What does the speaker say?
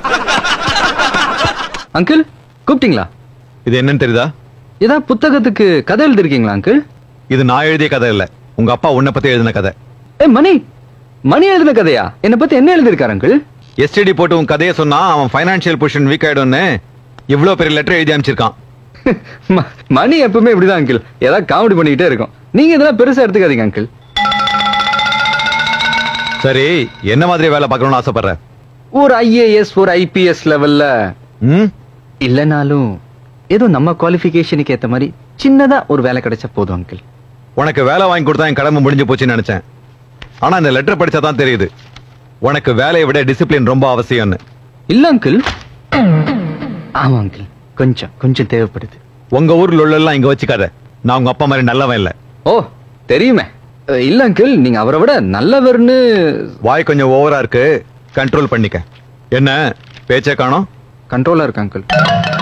Uncle கூப்பிட்டீங்களா? இது என்னன்னு தெரியுதா? ஏதாவது புத்தகத்துக்கு கதை எழுதிருக்கீங்களா அங்கிள்? இது நான் எழுதிய கதை இல்ல, உங்க அப்பா உன்னை பத்தி எழுதின கதை. மணி மணி எழுதின கதையா? என்ன பத்தி என்ன எழுதிருக்காரு அங்கிள்? எஸ்டிடி போட்டு உன் கதையை சொன்னா அவன் பைனான்சியல் பொசிஷன் வீக் ஆயிடும்னு இவ்வளவு பெரிய லெட்டர் எழுதி அமைச்சிருக்கான். மணி எப்பவுமே இப்படிதான் அங்கிள், ஏதாவது காமெடி பண்ணிக்கிட்டே இருக்கும். நீங்க இதெல்லாம் பெருசா எடுத்துக்காதீங்க அங்கிள். சரி, என்ன மாதிரி வேலை பார்க்கணும்னு ஆசைப்படுற? ஒரு IAS ஒரு IPS லெவல்ல இல்லனாலும் ஏதோ நம்ம குவாலிஃபிகேஷனுக்கு ஏத்த மாதிரி சின்னதா ஒரு வேலை கிடைச்சா போதும் அங்கிள். உனக்கு வேலை வாங்கி கொடுத்தா என் கடமை முடிஞ்சு போச்சுன்னு நினைச்சேன். ஆனா இந்த லெட்டர் படிச்சாதான் தெரியுது உனக்கு வேலையை விட டிசிப்ளின் ரொம்ப அவசியம்னு. இல்ல அங்கிள். ஆமா அங்கிள், கொஞ்சம் கொஞ்சம் தேவைப்படுது. உங்க ஊர்ல உள்ளெல்லாம் இங்க வச்சுக்காத, நான் உங்க அப்பா மாதிரி நல்லவன் இல்ல. ஓ தெரியுமே. இல்ல அங்கிள், நீங்க அவரை விட நல்லவர்னு. வாய் கொஞ்சம் ஓவரா இருக்கு, கண்ட்ரோல் பண்ணிக்க. என்ன பேச்சே காணோம்? கண்ட்ரோலா இருக்கு அங்கிள்.